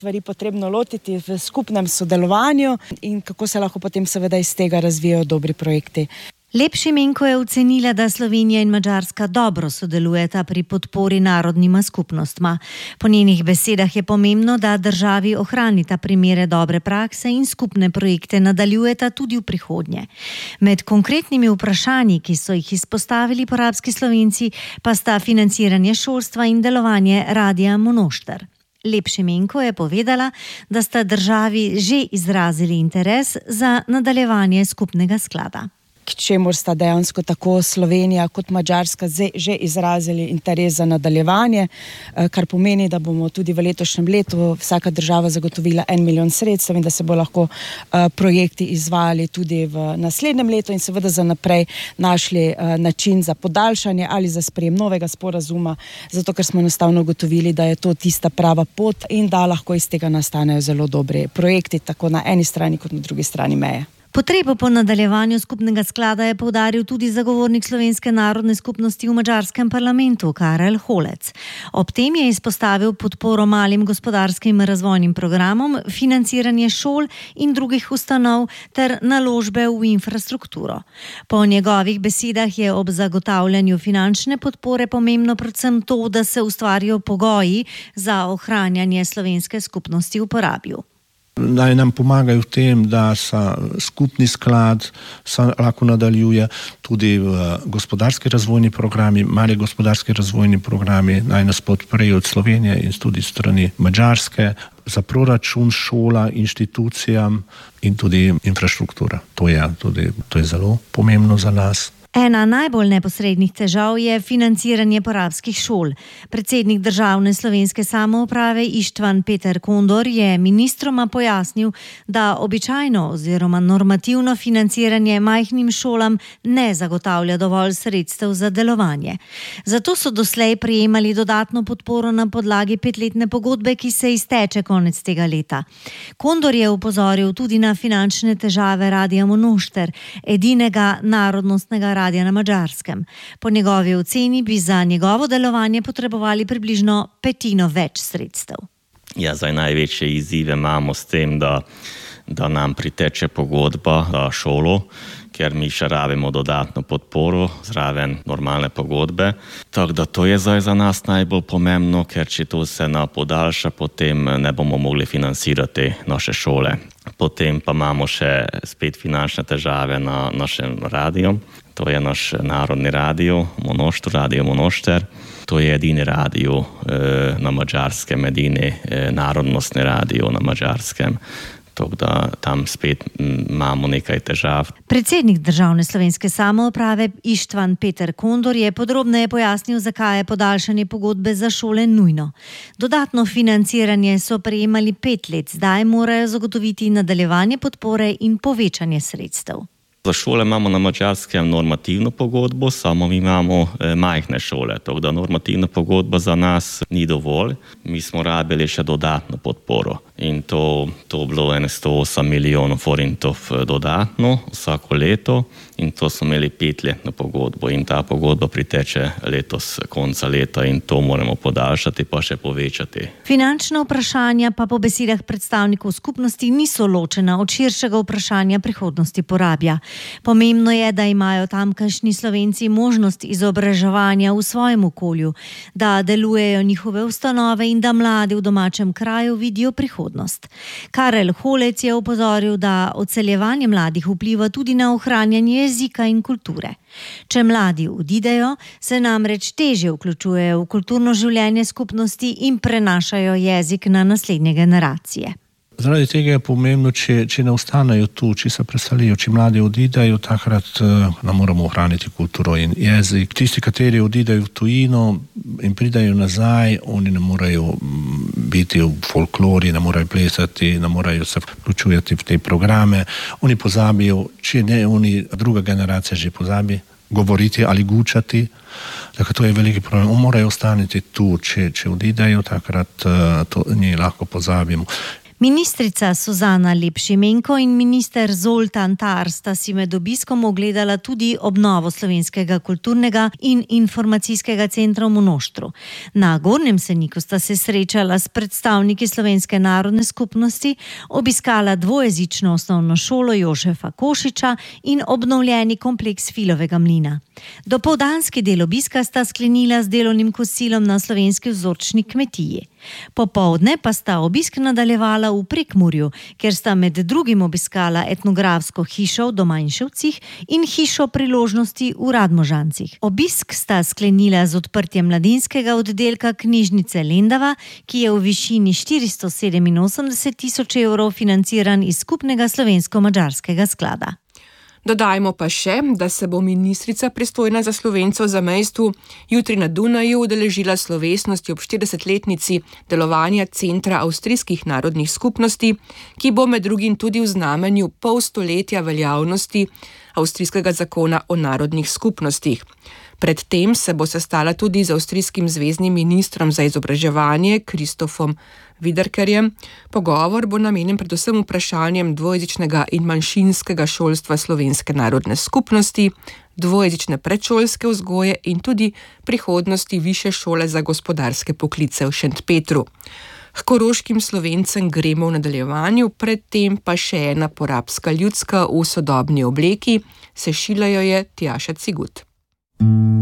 Stvari potrebno lotiti v skupnem sodelovanju in kako se lahko potem seveda iz tega razvijajo dobri projekti. Lep Šimenko je ocenila, da Slovenija in Madžarska dobro sodelujeta pri podpori narodnima skupnostma. Po njenih besedah je pomembno, da državi ohranita primere dobre prakse in skupne projekte nadaljujeta tudi v prihodnje. Med konkretnimi vprašanji, ki so jih izpostavili porabski Slovenci, pa sta financiranje šolstva in delovanje Radia Monošter. Lep Šimenko je povedala, da sta državi že izrazili interes za nadaljevanje skupnega sklada. K čemur sta dejansko tako Slovenija kot Madžarska že izrazili interes za nadaljevanje, kar pomeni, da bomo tudi v letošnjem letu vsaka država zagotovila 1 milijon sredstev in da se bo lahko projekti izvajali tudi v naslednjem letu in seveda za naprej našli način za podaljšanje ali za sprejem novega sporazuma, zato ker smo enostavno ugotovili, da je to tista prava pot in da lahko iz tega nastanejo zelo dobri projekti, tako na eni strani kot na drugi strani meje. Potrebo po nadaljevanju skupnega sklada je poudaril tudi zagovornik Slovenske narodne skupnosti v madžarskem parlamentu, Karel Holec. Ob tem je izpostavil podporo malim gospodarskim razvojnim programom, financiranje šol in drugih ustanov ter naložbe v infrastrukturo. Po njegovih besedah je ob zagotavljanju finančne podpore pomembno predvsem to, da se ustvarijo pogoji za ohranjanje slovenske skupnosti v Porabju. Naj nam pomagajo v tem, da se skupni sklad lahko nadaljuje, tudi gospodarski razvojni programi, mali gospodarski razvojni programi, naj nas podprejo od Slovenije in tudi strani Madžarske, za proračun, šola, inštitucijam in tudi infrastruktura. To je zelo pomembno za nas. Ena najbolj neposrednih težav je financiranje porabskih šol. Predsednik državne slovenske samouprave Ištvan Peter Kondor je ministroma pojasnil, da običajno oziroma normativno financiranje majhnim šolam ne zagotavlja dovolj sredstev za delovanje. Zato so doslej prejemali dodatno podporo na podlagi 5-letne pogodbe, ki se izteče konec tega leta. Kondor je opozoril tudi na finančne težave Radia Monošter, edinega narodnostnega radia na Madžarskem. Po njegovi oceni bi za njegovo delovanje potrebovali približno 1/5 več sredstev. Ja, zdaj največje izzive imamo s tem, da nam priteče pogodba za šolo, ker mi še rabimo dodatno podporo zraven normalne pogodbe. Tako da to je zdaj za nas najbolj pomembno, ker če to se podaljša, potem ne bomo mogli financirati naše šole. Potem pa imamo še spet finančne težave na našem radiju. To je naš narodni radio, Radio Monošter. To je edini radio na Madžarskem, edini narodnostni radio na Madžarskem. Tako da tam spet imamo nekaj težav. Predsednik državne slovenske samouprave Ištvan Peter Kondor je podrobneje pojasnil, zakaj je podaljšanje pogodbe za šole nujno. Dodatno financiranje so prejemali 5 let, zdaj morajo zagotoviti nadaljevanje podpore in povečanje sredstev. Za šole imamo na Madžarskem normativno pogodbo, samo mi imamo majhne šole, tako da normativna pogodba za nas ni dovolj. Mi smo rabili še dodatno podporo in to bilo 108 milijonov forintov dodatno vsako leto in to smo imeli 5-letno pogodbo in ta pogodba priteče letos konca leta in to moramo podaljšati pa še povečati. Finančna vprašanja pa po besedah predstavnikov skupnosti niso ločena od širšega vprašanja prihodnosti Porabja. Pomembno je, da imajo tamkajšnji Slovenci možnost izobraževanja v svojem okolju, da delujejo njihove ustanove in da mladi v domačem kraju vidijo prihodnost. Karel Holec je opozoril, da odseljevanje mladih vpliva tudi na ohranjanje jezika in kulture. Če mladi odidejo, se namreč težje vključujejo v kulturno življenje skupnosti in prenašajo jezik na naslednje generacije. Zaradi tega je pomembno, če ne ostanejo tu, če se preselijo, če mladi odidejo, takrat nam moramo ohraniti kulturo in jezik. Tisti, kateri odidejo v tujino in pridajo nazaj, oni ne morejo biti v folklori, ne morejo plesati, ne morejo se vključujati v te programe. Oni pozabijo, če ne oni, druga generacija že pozabi govoriti ali gučati. Tako to je veliki problem. Morajo ostaniti tu, če odidejo, takrat to njih lahko pozabimo. Ministrica Suzana Lep-Šimenko in minister Zoltan Tar sta si med obiskom ogledala tudi obnovo Slovenskega kulturnega in informacijskega centra v Monoštru. Na Gornjem Seniku sta se srečala s predstavniki Slovenske narodne skupnosti, obiskala dvojezično osnovno šolo Jožefa Košiča in obnovljeni kompleks Filovega mlina. Dopoldanski del obiska sta sklenila z delovnim kosilom na slovenski vzorčni kmetiji. Popoldne pa sta obisk nadaljevala v Prekmurju, kjer sta med drugim obiskala etnografsko hišo v Domanjševcih in hišo priložnosti v Radmožancih. Obisk sta sklenila z odprtjem mladinskega oddelka knjižnice Lendava, ki je v višini 487 000 evrov financiran iz skupnega slovensko-madžarskega sklada. Dodajmo pa še, da se bo ministrica pristojna za Slovencev v zamejstvu jutri na Dunaju udeležila slovesnosti ob 40-letnici delovanja Centra avstrijskih narodnih skupnosti, ki bo med drugim tudi v znamenju pol stoletja veljavnosti avstrijskega zakona o narodnih skupnostih. Predtem se bo sestala tudi z avstrijskim zveznim ministrom za izobraževanje Kristofom Viderkerjem. Pogovor bo namenjen predvsem vprašanjem dvojezičnega in manjšinskega šolstva slovenske narodne skupnosti, dvojezične predšolske vzgoje in tudi prihodnosti Višje šole za gospodarske poklice v Šentpetru. H koroškim Slovencem gremo v nadaljevanju, predtem pa še ena porabska ljudska v sodobni obleki, sešila jo je Tjaša Cigut.